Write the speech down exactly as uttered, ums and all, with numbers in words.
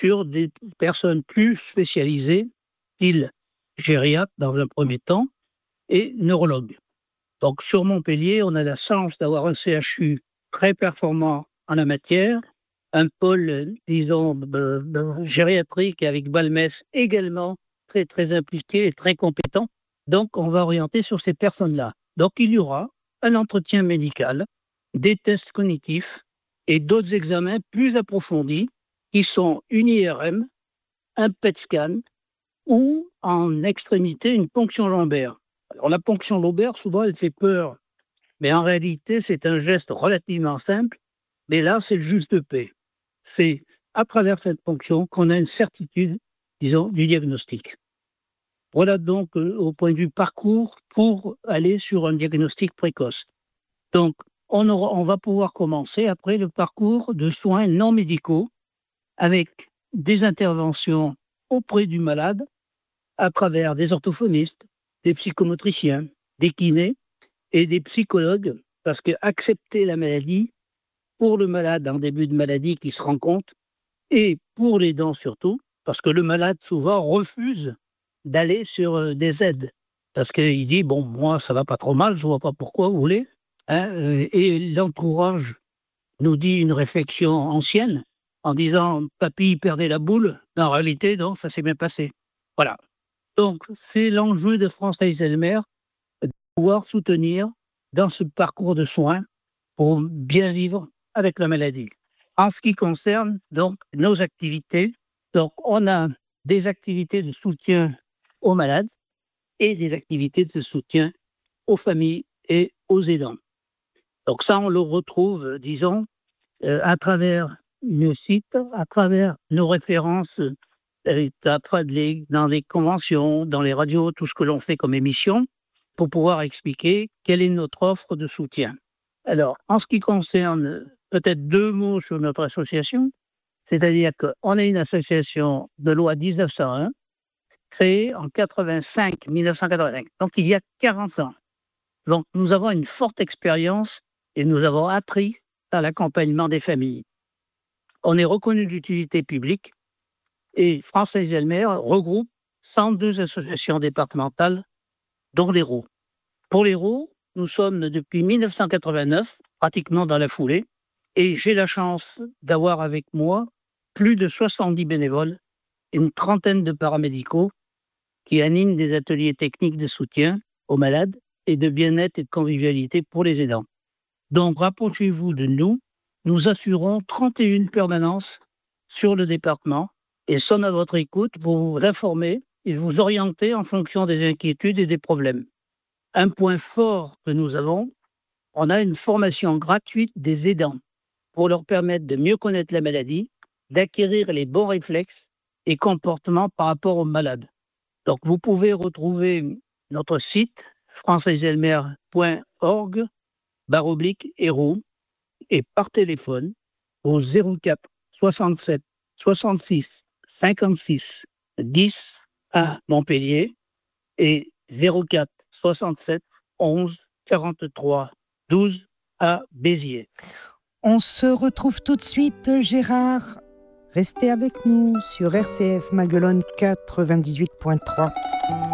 sur des personnes plus spécialisées, style gériatre dans un premier temps, et neurologue. Donc sur Montpellier, on a la chance d'avoir un C H U très performant en la matière, un pôle, euh, disons, de, de gériatrique avec Balmès également très très impliqué et très compétent. Donc on va orienter sur ces personnes-là. Donc il y aura un entretien médical, des tests cognitifs et d'autres examens plus approfondis qui sont une I R M, un P E T scan ou en extrémité une ponction lombaire. Alors la ponction lombaire, souvent, elle fait peur, mais en réalité, c'est un geste relativement simple, mais là, c'est le juste de paix. C'est à travers cette ponction qu'on a une certitude, disons, du diagnostic. Voilà donc euh, au point de vue parcours pour aller sur un diagnostic précoce. Donc, on, aura, on va pouvoir commencer après le parcours de soins non médicaux avec des interventions auprès du malade à travers des orthophonistes, des psychomotriciens, des kinés et des psychologues, parce que accepter la maladie, pour le malade en début de maladie qui se rend compte, et pour les dents surtout, parce que le malade souvent refuse d'aller sur euh, des aides, parce qu'il dit, bon, moi ça va pas trop mal, je vois pas pourquoi vous voulez, hein, euh, et l'entourage nous dit une réflexion ancienne, en disant, papy perdait la boule, en réalité, non, ça s'est bien passé. Voilà. Donc, c'est l'enjeu de France Alzheimer, de pouvoir soutenir dans ce parcours de soins pour bien vivre avec la maladie. En ce qui concerne donc nos activités, donc on a des activités de soutien aux malades et des activités de soutien aux familles et aux aidants. Donc ça, on le retrouve, disons, euh, à travers le site, à travers nos références euh, après les- dans les conventions, dans les radios, tout ce que l'on fait comme émission, pour pouvoir expliquer quelle est notre offre de soutien. Alors, en ce qui concerne, euh, peut-être deux mots sur notre association, c'est-à-dire qu'on est une association de loi dix-neuf cent un, créée en quatre-vingt-cinq, mille neuf cent quatre-vingt-cinq, donc il y a quarante ans. Donc, nous avons une forte expérience et nous avons appris à l'accompagnement des familles. On est reconnu d'utilité publique et France Alzheimer regroupe cent deux associations départementales, dont l'Hérault. Pour l'Hérault, nous sommes depuis mille neuf cent quatre-vingt-neuf, pratiquement dans la foulée, et j'ai la chance d'avoir avec moi plus de soixante-dix bénévoles et une trentaine de paramédicaux qui animent des ateliers techniques de soutien aux malades et de bien-être et de convivialité pour les aidants. Donc, rapprochez-vous de nous. Nous assurons trente et une permanences sur le département et sommes à votre écoute pour vous informer et vous orienter en fonction des inquiétudes et des problèmes. Un point fort que nous avons, on a une formation gratuite des aidants pour leur permettre de mieux connaître la maladie, d'acquérir les bons réflexes et comportements par rapport aux malades. Donc, vous pouvez retrouver notre site france alzheimer point org barre oblique héros et par téléphone au zéro quatre soixante-sept soixante-six cinquante-six dix à Montpellier et zéro quatre soixante-sept onze quarante-trois douze à Béziers. On se retrouve tout de suite, Gérard. Restez avec nous sur R C F Maguelone quatre-vingt-dix-huit point trois.